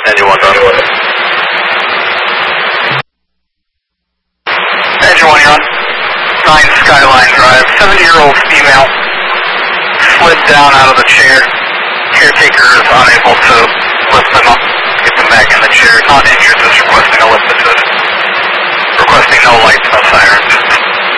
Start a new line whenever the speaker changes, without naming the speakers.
Engine 1 done.
Engine 1, you're on. 9 Skyline Drive. 70-year-old female slid down out of the chair. Caretaker is unable to lift them up, get them back in the chair. Not injured, just requesting a lift to it. Requesting no lights outside.